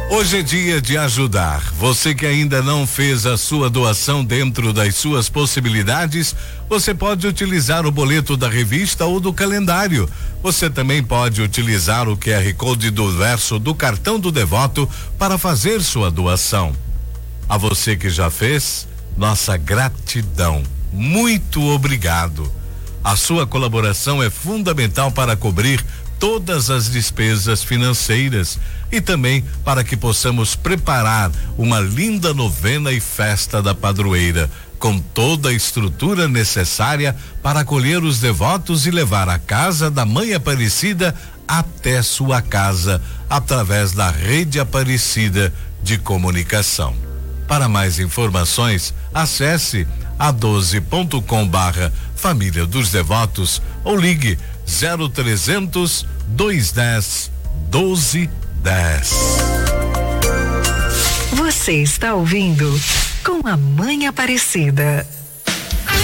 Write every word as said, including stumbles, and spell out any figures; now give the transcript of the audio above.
Hoje é dia de ajudar. Você que ainda não fez a sua doação dentro das suas possibilidades, você pode utilizar o boleto da revista ou do calendário. Você também pode utilizar o Q R Code do verso do cartão do devoto para fazer sua doação. A você que já fez, nossa gratidão. Muito obrigado. A sua colaboração é fundamental para cobrir todas as despesas financeiras e também para que possamos preparar uma linda novena e festa da padroeira, com toda a estrutura necessária para acolher os devotos e levar a casa da Mãe Aparecida até sua casa, através da Rede Aparecida de Comunicação. Para mais informações, acesse a doze ponto com barra Família dos Devotos ou ligue zero trezentos, dois dez, doze dez. Você está ouvindo Com a Mãe Aparecida.